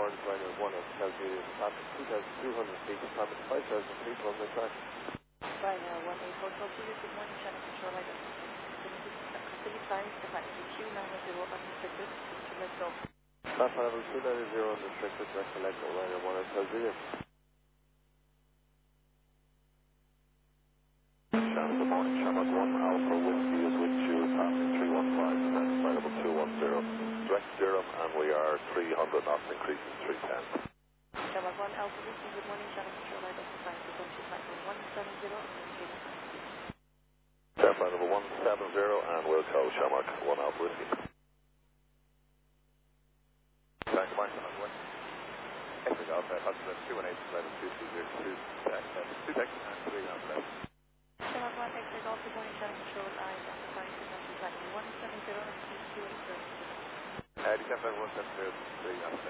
Orange Liner 1 at Calgary, traffic 2,200 feet, climate 5,000 feet, runway track. Ryanair 184 good morning, channel control item. Continue flying, capacity 290 unrestricted, select off. Platform level 290 unrestricted, direct select Ryanair 1 at Calgary. Channel, good morning, Channel 1 Alpha Whiskey is with you, passing 315, that's flight level 210, direct Durham, and we are 300 knots, increasing 310. Channel 1 Alpha Whiskey, good morning, channel control item, flying frequency platform 170, maintain Flight level 170 and Wilco, Shamrock 1 Alpha Whiskey. Thanks, Mike. Epic Alpha, Hudson 218, flight level 2202, tech, and 3 Alpha left. Channel 1 Exit Golf, good morning, channel control item, flying frequency platform 170 and speed 280. Descent level 170, 3 Alpha.